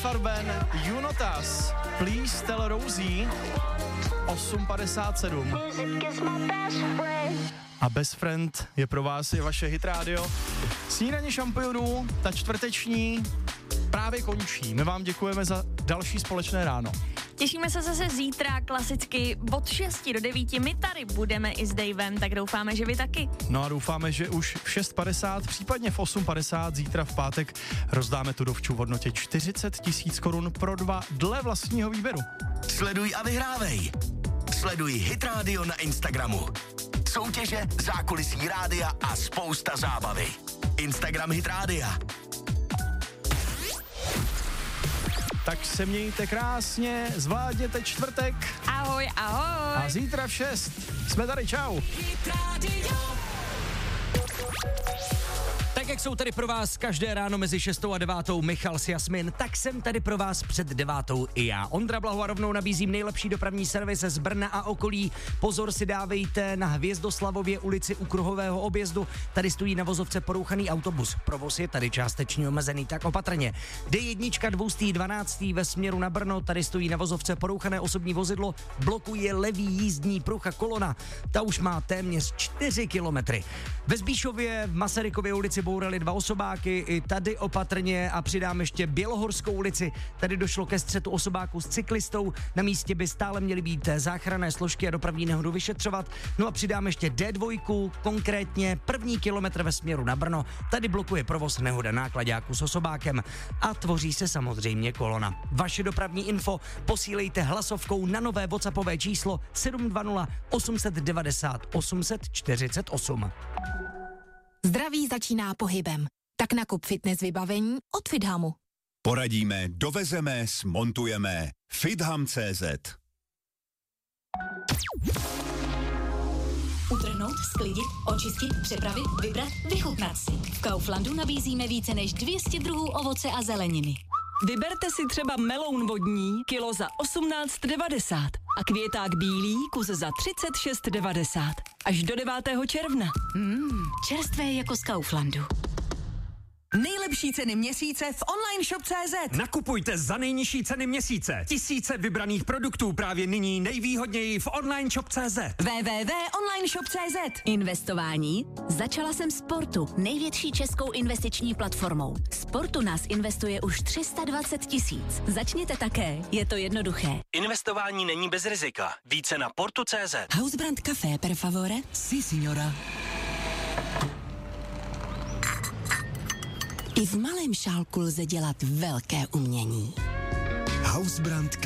Farben, You Not Us, Please Tell Rosie, 8:57. A Best Friend je pro vás i vaše Hit Radio. Snídaně šampionů, ta čtvrteční, právě končí. My vám děkujeme za další společné ráno. Těšíme se zase zítra, klasicky od 6 do 9. My tady budeme i s Davem, tak doufáme, že vy taky. No a doufáme, že už v 6:50, případně v 8:50 zítra v pátek rozdáme tu dovču v hodnotě 40 000 korun pro 2 dle vlastního výběru. Sleduj a vyhrávej. Sleduj Hit Radio na Instagramu. Soutěže, zákulisí rádia a spousta zábavy. Instagram Hit Rádia. Tak se mějte krásně, zvládněte čtvrtek. Ahoj, ahoj. A zítra v 6 jsme tady, čau. Tak jak jsou tady pro vás každé ráno mezi 6 a 9 Michal s Jasmin, tak jsem tady pro vás před 9 i já. Ondra Blahu a rovnou nabízím nejlepší dopravní servis z Brna a okolí. Pozor si dávejte na Hvězdoslavově ulici u kruhového objezdu. Tady stojí na vozovce porouchaný autobus. Provoz je tady částečně omezený, tak opatrně. D1 212 ve směru na Brno, tady stojí na vozovce porouchané osobní vozidlo, blokuje levý jízdní pruh a kolona. Ta už má téměř 4 kilometry. Ve Zbíšově v Masarykově ulici bourali 2 osobáky, i tady opatrně a přidám ještě Bělohorskou ulici. Tady došlo ke střetu osobáků s cyklistou, na místě by stále měly být záchranné složky a dopravní nehodu vyšetřovat. No a přidám ještě D2, konkrétně 1. kilometr ve směru na Brno. Tady blokuje provoz nehoda náklaďáků s osobákem a tvoří se samozřejmě kolona. Vaše dopravní info posílejte hlasovkou na nové WhatsAppové číslo 720 890 848. Zdraví začíná pohybem. Tak nakup fitness vybavení od Fithamu. Poradíme, dovezeme, smontujeme. Fitham.cz. Utrhnout, sklidit, očistit, přepravit, vybrat, vychutnat si. V Kauflandu nabízíme více než 200 druhů ovoce a zeleniny. Vyberte si třeba meloun vodní, kilo za 18,90 a květák bílý, kus za 36,90. Až do 9. června. Čerstvé jako z Kauflandu. Nejlepší ceny měsíce v online shop.cz. Nakupujte za nejnižší ceny měsíce. Tisíce vybraných produktů právě nyní nejvýhodněji v online shop.cz. www.onlineshop.cz. Investování? Začala jsem Sportu, největší českou investiční platformou. Sportu nás investuje už 320 000. Začněte také, je to jednoduché. Investování není bez rizika. Více na portu.cz. Housebrand Café, per favore? Si, signora. I v malém šálku lze dělat velké umění. Housebrand